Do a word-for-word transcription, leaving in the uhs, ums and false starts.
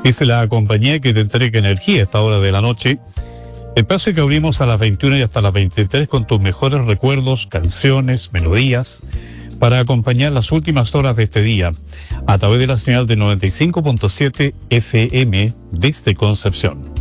Es la compañía que te entrega energía a esta hora de la noche. Espacio que abrimos a las veintiuna y hasta las veintitrés con tus mejores recuerdos, canciones, melodías, para acompañar las últimas horas de este día a través de la señal de noventa y cinco punto siete F M desde Concepción.